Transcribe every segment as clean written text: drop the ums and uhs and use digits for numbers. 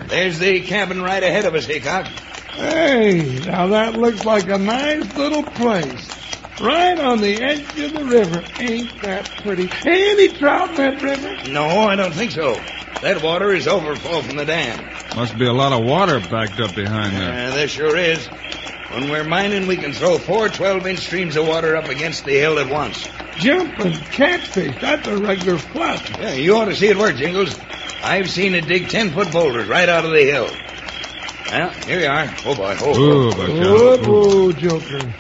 There's the cabin right ahead of us, Hickok. Hey, now that looks like a nice little place. Right on the edge of the river. Ain't that pretty? Any trout in that river? No, I don't think so. That water is overflow from the dam. Must be a lot of water backed up behind there. There sure is. When we're mining, we can throw 4 12-inch streams of water up against the hill at once. Jumping catfish. That's a regular flush. Yeah, you ought to see it work, Jingles. I've seen it dig 10-foot boulders right out of the hill. Well, here we are. Oh, boy. Oh, Joker.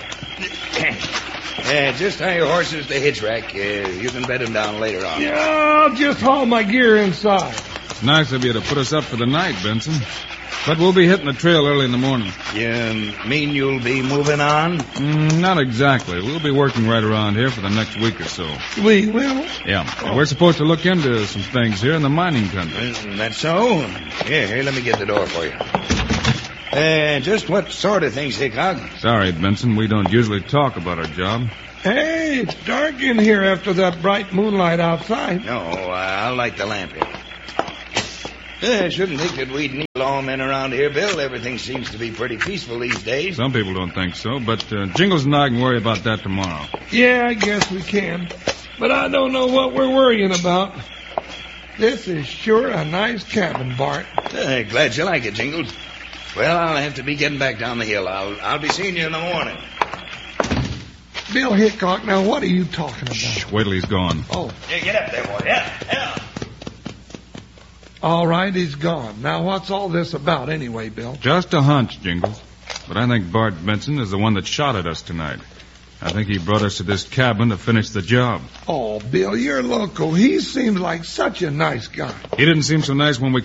Just tie your horses to hitch rack. You can bed them down later on. Yeah, I'll just haul my gear inside. It's nice of you to put us up for the night, Benson. But we'll be hitting the trail early in the morning. You mean you'll be moving on? Not exactly. We'll be working right around here for the next week or so. We will? Yeah. Oh. We're supposed to look into some things here in the mining country. That's so? Here, let me get the door for you. Just what sort of things, Hickok? Sorry, Benson. We don't usually talk about our job. Hey, it's dark in here after that bright moonlight outside. No, I'll light the lamp here. I shouldn't think that we'd need lawmen around here, Bill. Everything seems to be pretty peaceful these days. Some people don't think so, but Jingles and I can worry about that tomorrow. Yeah, I guess we can. But I don't know what we're worrying about. This is sure a nice cabin, Bart. Glad you like it, Jingles. Well, I'll have to be getting back down the hill. I'll be seeing you in the morning. Bill Hickok, now what are you talking about? Shh, wait till he's gone. Oh. Yeah, get up there, boy. Yeah. All right, he's gone. Now, what's all this about anyway, Bill? Just a hunch, Jingles. But I think Bart Benson is the one that shot at us tonight. I think he brought us to this cabin to finish the job. Oh, Bill, you're loco. He seems like such a nice guy. He didn't seem so nice when we